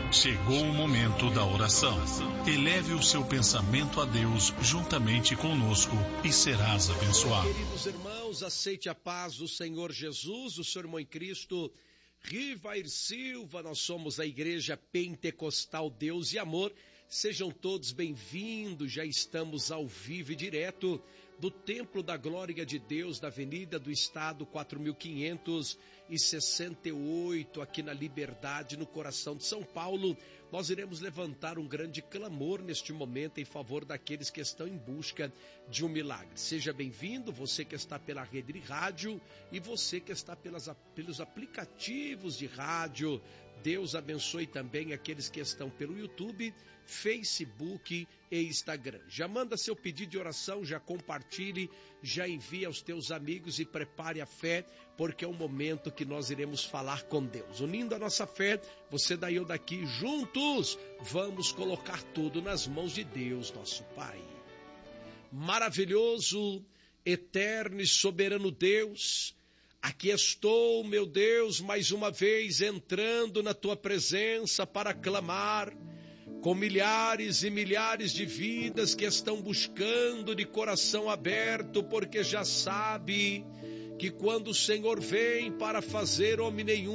Chegou o momento da oração. Eleve o seu pensamento a Deus juntamente conosco e serás abençoado. Queridos irmãos, aceite a paz do Senhor Jesus, o seu irmão em Cristo, Rivair Silva. Nós somos a Igreja Pentecostal Deus e Amor. Sejam todos bem-vindos, já estamos ao vivo e direto do Templo da Glória de Deus, da Avenida do Estado 4568, aqui na Liberdade, no coração de São Paulo. Nós iremos levantar um grande clamor neste momento em favor daqueles que estão em busca de um milagre. Seja bem-vindo, você que está pela rede de rádio e você que está pelos aplicativos de rádio. Deus abençoe também aqueles que estão pelo YouTube, Facebook e Instagram. Já manda seu pedido de oração, já compartilhe, já envia aos teus amigos e prepare a fé, porque é um momento que nós iremos falar com Deus. Unindo a nossa fé, você daí eu daqui, juntos, vamos colocar tudo nas mãos de Deus, nosso Pai. Maravilhoso, eterno e soberano Deus, aqui estou, meu Deus, mais uma vez entrando na tua presença para clamar com milhares e milhares de vidas que estão buscando de coração aberto, porque já sabe que quando o Senhor vem para fazer, homem nenhum